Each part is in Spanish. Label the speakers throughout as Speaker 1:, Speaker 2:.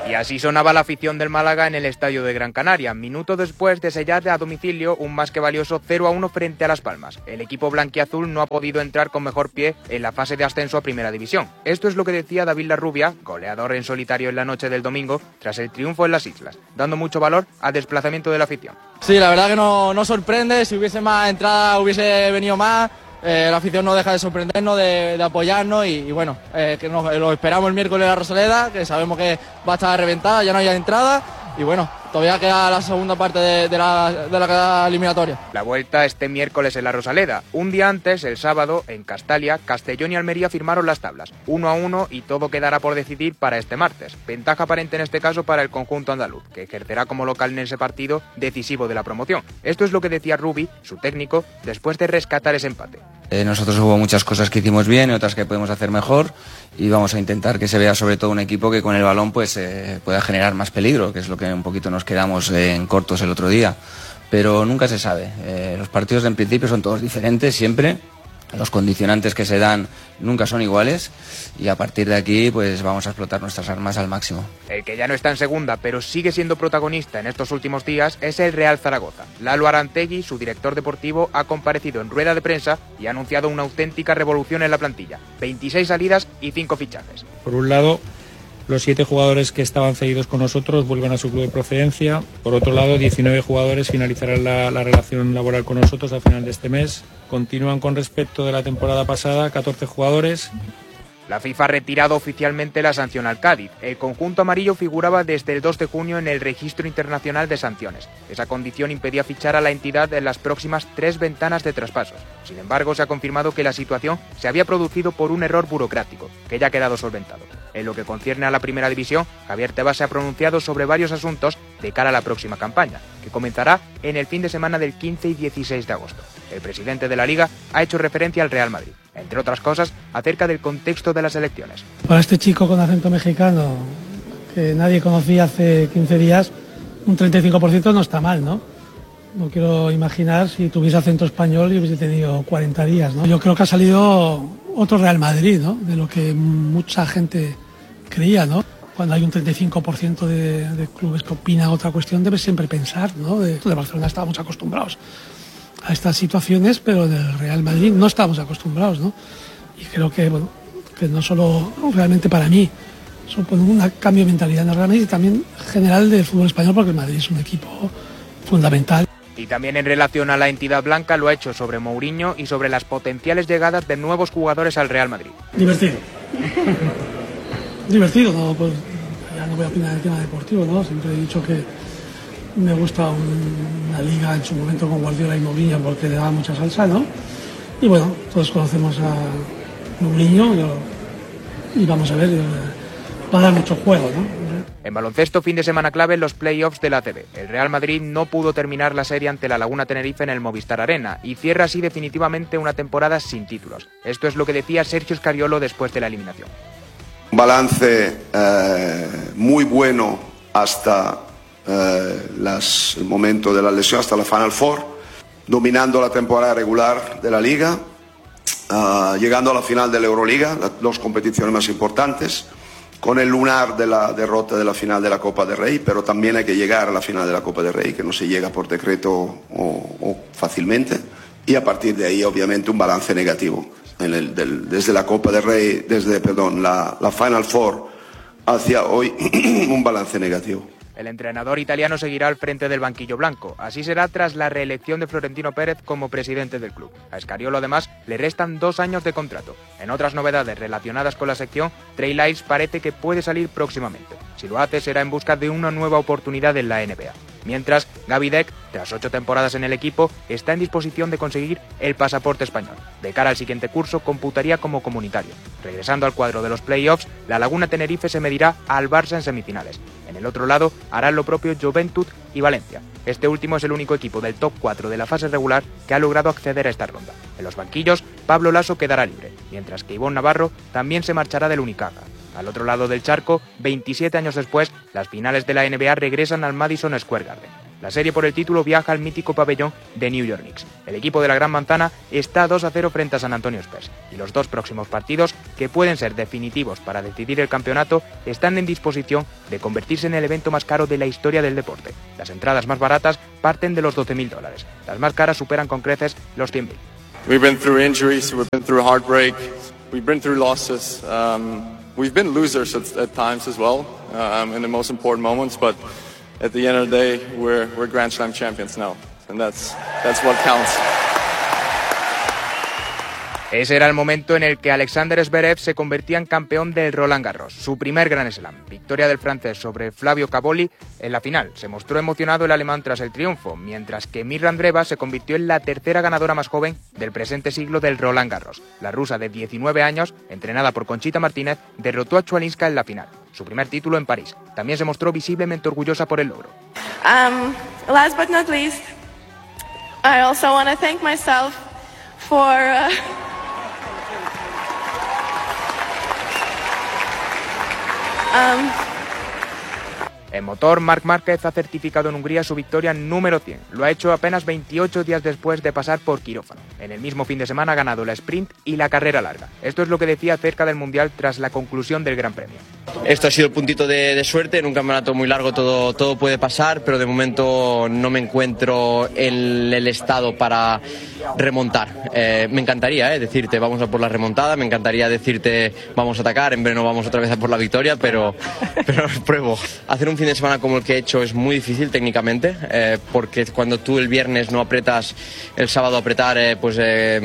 Speaker 1: Y así sonaba la afición del Málaga en el estadio de Gran Canaria, minutos después de sellar a domicilio un más que valioso 0-1 frente a Las Palmas. El equipo blanquiazul no ha podido entrar con mejor pie en la fase de ascenso a Primera División. Esto es lo que decía David Larrubia, goleador en solitario en la noche del domingo, tras el triunfo en las Islas, dando mucho valor al desplazamiento de la afición.
Speaker 2: Sí, la verdad que no sorprende, si hubiese más entrada hubiese venido más. La afición no deja de sorprendernos, de apoyarnos y bueno, que lo esperamos el miércoles en la Rosaleda, que sabemos que va a estar reventada, ya no hay entrada y bueno, todavía queda la segunda parte de la eliminatoria.
Speaker 1: La vuelta este miércoles en la Rosaleda. Un día antes, el sábado, en Castalia, Castellón y Almería firmaron las tablas, 1-1 y todo quedará por decidir para este martes. Ventaja aparente en este caso para el conjunto andaluz, que ejercerá como local en ese partido decisivo de la promoción. Esto es lo que decía Rubi, su técnico, después de rescatar ese empate.
Speaker 3: Nosotros hubo muchas cosas que hicimos bien y otras que podemos hacer mejor y vamos a intentar que se vea sobre todo un equipo que con el balón pues pueda generar más peligro, que es lo que un poquito nos quedamos en cortos el otro día, pero nunca se sabe. Los partidos en principio son todos diferentes siempre, los condicionantes que se dan nunca son iguales y a partir de aquí pues vamos a explotar nuestras armas al máximo.
Speaker 1: El que ya no está en segunda pero sigue siendo protagonista en estos últimos días es el Real Zaragoza. Lalo Arantegui, su director deportivo, ha comparecido en rueda de prensa y ha anunciado una auténtica revolución en la plantilla. 26 salidas y 5 fichajes.
Speaker 4: Por un lado, los 7 jugadores que estaban cedidos con nosotros vuelven a su club de procedencia. Por otro lado, 19 jugadores finalizarán la relación laboral con nosotros a final de este mes. Continúan con respecto de la temporada pasada 14 jugadores.
Speaker 1: La FIFA ha retirado oficialmente la sanción al Cádiz. El conjunto amarillo figuraba desde el 2 de junio en el Registro Internacional de Sanciones. Esa condición impedía fichar a la entidad en las próximas 3 ventanas de traspasos. Sin embargo, se ha confirmado que la situación se había producido por un error burocrático, que ya ha quedado solventado. En lo que concierne a la Primera División, Javier Tebas se ha pronunciado sobre varios asuntos de cara a la próxima campaña, que comenzará en el fin de semana del 15 y 16 de agosto. El presidente de la Liga ha hecho referencia al Real Madrid, entre otras cosas, acerca del contexto de las elecciones.
Speaker 5: Para este chico con acento mexicano, que nadie conocía hace 15 días, un 35% no está mal, ¿no? No quiero imaginar si tuviese acento español y hubiese tenido 40 días, ¿no? Yo creo que ha salido otro Real Madrid, ¿no? De lo que mucha gente creía, ¿no? Cuando hay un 35% de clubes que opinan otra cuestión, debes siempre pensar, ¿no? De Barcelona estábamos acostumbrados a estas situaciones, pero del Real Madrid no estábamos acostumbrados, ¿no? Y creo que, bueno, que no solo realmente para mí supone un cambio de mentalidad en el Real Madrid, y también general del fútbol español, porque el Madrid es un equipo fundamental.
Speaker 1: Y también en relación a la entidad blanca lo ha hecho sobre Mourinho y sobre las potenciales llegadas de nuevos jugadores al Real Madrid.
Speaker 5: Divertido. Divertido, no, pues ya no voy a opinar del tema deportivo, ¿no? Siempre he dicho que me gusta una liga en su momento con Guardiola y Mourinho porque le daba mucha salsa, ¿no? Y bueno, todos conocemos a Mourinho y vamos a ver, va a dar mucho juego, ¿no?
Speaker 1: En baloncesto, fin de semana clave en los play-offs de la ACB. El Real Madrid no pudo terminar la serie ante la Laguna Tenerife en el Movistar Arena y cierra así definitivamente una temporada sin títulos. Esto es lo que decía Sergio Scariolo después de la eliminación.
Speaker 6: Un balance muy bueno hasta el momento de la lesión, hasta la Final Four, dominando la temporada regular de la Liga, llegando a la final de la Euroliga, las 2 competiciones más importantes, con el lunar de la derrota de la final de la Copa del Rey, pero también hay que llegar a la final de la Copa del Rey, que no se llega por decreto o fácilmente, y a partir de ahí obviamente un balance negativo. Desde la Copa del Rey, la Final Four hacia hoy, un balance negativo.
Speaker 1: El entrenador italiano seguirá al frente del banquillo blanco. Así será tras la reelección de Florentino Pérez como presidente del club. A Scariolo, además, le restan 2 años de contrato. En otras novedades relacionadas con la sección, Trey Lyles parece que puede salir próximamente. Si lo hace, será en busca de una nueva oportunidad en la NBA. Mientras, Gaby Deck, tras 8 temporadas en el equipo, está en disposición de conseguir el pasaporte español. De cara al siguiente curso, computaría como comunitario. Regresando al cuadro de los playoffs, la Laguna Tenerife se medirá al Barça en semifinales. En el otro lado, harán lo propio Juventud y Valencia. Este último es el único equipo del top 4 de la fase regular que ha logrado acceder a esta ronda. En los banquillos, Pablo Laso quedará libre, mientras que Ivonne Navarro también se marchará del Unicaja. Al otro lado del charco, 27 años después, las finales de la NBA regresan al Madison Square Garden. La serie por el título viaja al mítico pabellón de New York Knicks. El equipo de la Gran Manzana está 2-0 frente a San Antonio Spurs y los dos próximos partidos, que pueden ser definitivos para decidir el campeonato, están en disposición de convertirse en el evento más caro de la historia del deporte. Las entradas más baratas parten de los $12.000. Las más caras superan con creces los $100.000.
Speaker 7: We've been through injuries, we've been through heartbreak, we've been through losses. We've been losers at times as well, in the most important moments, but at the end of the day, we're Grand Slam champions now, and that's what counts.
Speaker 1: Ese era el momento en el que Alexander Zverev se convertía en campeón del Roland Garros, su primer Grand Slam. Victoria del francés sobre Flavio Cavalli en la final. Se mostró emocionado el alemán tras el triunfo, mientras que Mirra Andreeva se convirtió en la tercera ganadora más joven del presente siglo del Roland Garros. La rusa de 19 años, entrenada por Conchita Martínez, derrotó a Chwalinska en la final, su primer título en París. También se mostró visiblemente orgullosa por el logro.
Speaker 8: Last but not least, I also want to thank myself for
Speaker 1: En motor, Marc Márquez ha certificado en Hungría su victoria número 100. Lo ha hecho apenas 28 días después de pasar por quirófano. En el mismo fin de semana ha ganado la sprint y la carrera larga. Esto es lo que decía acerca del Mundial tras la conclusión del Gran Premio.
Speaker 9: Esto ha sido el puntito de suerte. En un campeonato muy largo todo puede pasar, pero de momento no me encuentro en el estado para remontar. Me encantaría decirte vamos a por la remontada, me encantaría decirte vamos a atacar, en verano vamos otra vez a por la victoria, pero pruebo. Hacer un fin de semana como el que he hecho es muy difícil técnicamente, porque cuando tú el viernes no apretas, el sábado apretar, pues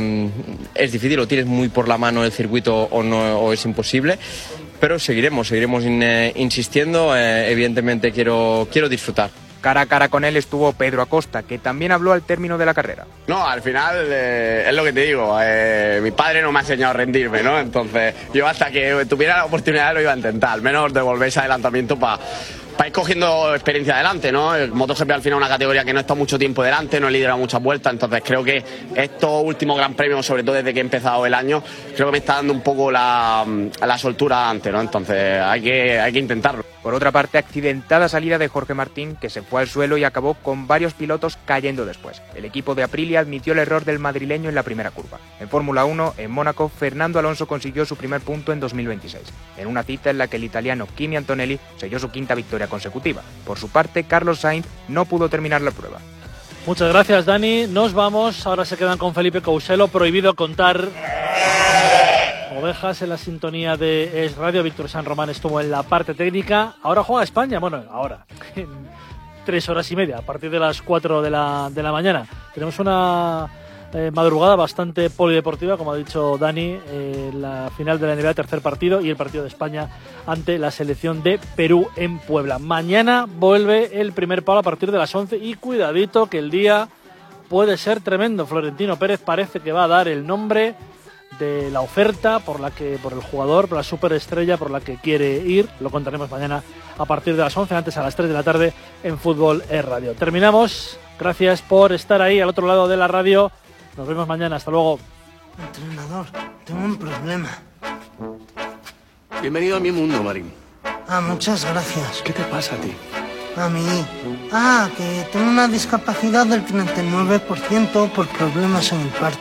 Speaker 9: es difícil, o tienes muy por la mano el circuito o es imposible. Pero seguiremos insistiendo, evidentemente quiero disfrutar.
Speaker 1: Cara a cara con él estuvo Pedro Acosta, que también habló al término de la carrera.
Speaker 10: No, al final es lo que te digo, mi padre no me ha enseñado a rendirme, ¿no? Entonces yo hasta que tuviera la oportunidad lo iba a intentar, al menos devolver ese adelantamiento para ir cogiendo experiencia adelante, ¿no? El MotoGP al final es una categoría que no está mucho tiempo delante, no he liderado muchas vueltas, entonces creo que estos últimos Gran Premios, sobre todo desde que he empezado el año, creo que me está dando un poco la soltura antes, ¿no? Entonces hay que intentarlo.
Speaker 1: Por otra parte, accidentada salida de Jorge Martín, que se fue al suelo y acabó con varios pilotos cayendo después. El equipo de Aprilia admitió el error del madrileño en la primera curva. En Fórmula 1, en Mónaco, Fernando Alonso consiguió su primer punto en 2026, en una cita en la que el italiano Kimi Antonelli selló su quinta victoria consecutiva. Por su parte, Carlos Sainz no pudo terminar la prueba.
Speaker 11: Muchas gracias, Dani. Nos vamos. Ahora se quedan con Felipe Couselo. Prohibido contar ovejas en la sintonía de Es Radio. Víctor San Román estuvo en la parte técnica. Ahora juega España. Bueno, ahora. En 3 horas y media, a partir de las 4 de la mañana. Tenemos una madrugada bastante polideportiva, como ha dicho Dani, la final de la NBA, tercer partido, y el partido de España ante la selección de Perú en Puebla. Mañana vuelve el primer palo a partir de las 11 y cuidadito que el día puede ser tremendo. Florentino Pérez parece que va a dar el nombre de la oferta por el jugador, por la superestrella por la que quiere ir. Lo contaremos mañana a partir de las 11, antes a las 3 de la tarde en Fútbol Es Radio. Terminamos. Gracias por estar ahí al otro lado de la radio. Nos vemos mañana. Hasta luego.
Speaker 12: Entrenador, tengo un problema.
Speaker 13: Bienvenido a mi mundo, Marín.
Speaker 12: Muchas gracias.
Speaker 13: ¿Qué te pasa a ti?
Speaker 12: A mí. Que tengo una discapacidad del 39% por problemas en el parto.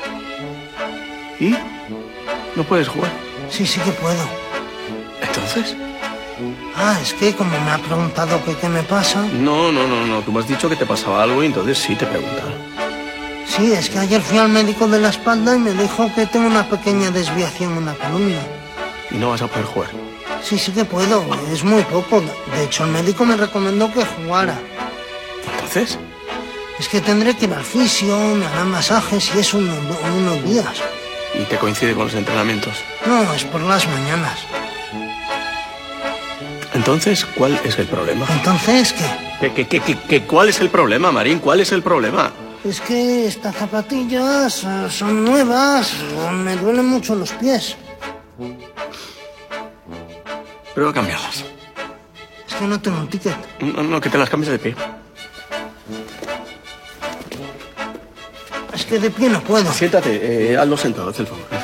Speaker 13: ¿Y? ¿No puedes jugar?
Speaker 12: Sí que puedo.
Speaker 13: ¿Entonces?
Speaker 12: Es que como me ha preguntado que qué me pasa...
Speaker 13: No. Tú me has dicho que te pasaba algo y entonces sí te preguntaba.
Speaker 12: Sí, es que ayer fui al médico de la espalda y me dijo que tengo una pequeña desviación en la columna.
Speaker 13: ¿Y no vas a poder jugar?
Speaker 12: Sí que puedo. Es muy poco. De hecho, el médico me recomendó que jugara.
Speaker 13: ¿Entonces?
Speaker 12: Es que tendré que ir al fisio, me harán masajes y eso en unos días.
Speaker 13: ¿Y te coincide con los entrenamientos?
Speaker 12: No, es por las mañanas.
Speaker 13: Entonces, ¿cuál es el problema?
Speaker 12: ¿Entonces
Speaker 13: qué? ¿Cuál es el problema, Marín? ¿Cuál es el problema?
Speaker 12: Es que estas zapatillas son nuevas, me duelen mucho los pies.
Speaker 13: Prueba a cambiarlas.
Speaker 12: Es que no tengo un ticket.
Speaker 13: No, que te las cambies de pie.
Speaker 12: Es que de pie no puedo.
Speaker 13: Siéntate, hazlo sentado, haz el favor.